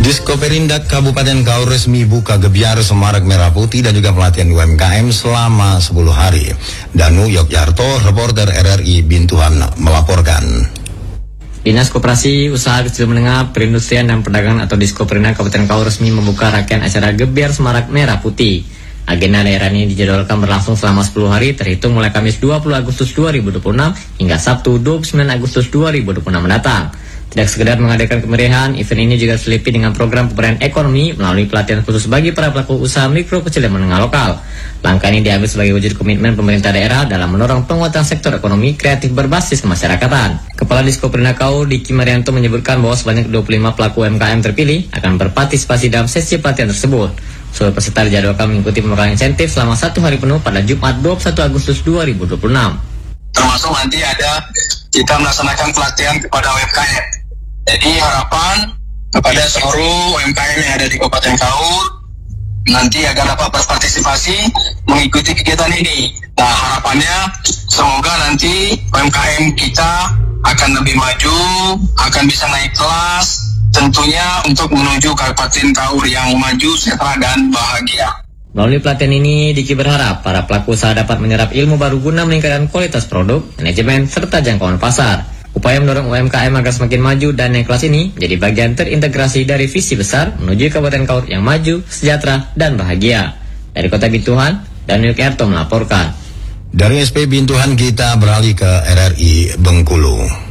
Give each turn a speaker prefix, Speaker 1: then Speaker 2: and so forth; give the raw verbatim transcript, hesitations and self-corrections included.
Speaker 1: Diskoperindak Kabupaten Kaur resmi buka gebyar semarak merah putih dan juga pelatihan U M K M selama sepuluh hari. Danu Yogyarto, reporter R R I Bintuhan melaporkan.
Speaker 2: Dinas Koperasi Usaha Kecil Menengah Perindustrian dan Perdagangan atau Diskoperindak Kabupaten Kaur resmi membuka rangkaian acara gebyar semarak merah putih. Agenda daerah ini dijadwalkan berlangsung selama sepuluh hari terhitung mulai Kamis dua puluh Agustus dua ribu dua puluh enam hingga Sabtu dua puluh sembilan Agustus dua ribu dua puluh enam mendatang. Tidak sekedar mengadakan kemeriahan, event ini juga diselipi dengan program pemberdayaan ekonomi melalui pelatihan khusus bagi para pelaku usaha mikro, kecil, dan menengah lokal. Langkah ini diambil sebagai wujud komitmen pemerintah daerah dalam mendorong penguatan sektor ekonomi kreatif berbasis kemasyarakatan. Kepala Diskoperindak Kaur, Diki Marianto, menyebutkan bahwa sebanyak dua puluh lima pelaku U M K M terpilih akan berpartisipasi dalam sesi pelatihan tersebut. Seluruh peserta dijadwalkan mengikuti pemberian insentif selama satu hari penuh pada Jumat dua puluh satu Agustus dua ribu dua puluh enam.
Speaker 3: Termasuk nanti ada kita melaksanakan pelatihan kepada U M K M. Jadi harapan kepada seluruh U M K M yang ada di Kabupaten Kaur nanti agar dapat berpartisipasi mengikuti kegiatan ini. Nah, harapannya semoga nanti U M K M kita akan lebih maju, akan bisa naik kelas, tentunya untuk menuju Kabupaten Kaur yang maju, sejahtera, dan bahagia.
Speaker 2: Melalui pelatihan ini, Diki berharap para pelaku usaha dapat menyerap ilmu baru guna meningkatkan kualitas produk, manajemen, serta jangkauan pasar. Upaya mendorong U M K M agar semakin maju dan naik kelas ini menjadi bagian terintegrasi dari visi besar menuju Kabupaten Kaur yang maju, sejahtera, dan bahagia. Dari Kota Bintuhan, Danu Yogyarto melaporkan.
Speaker 1: Dari S P Bintuhan kita beralih ke R R I Bengkulu.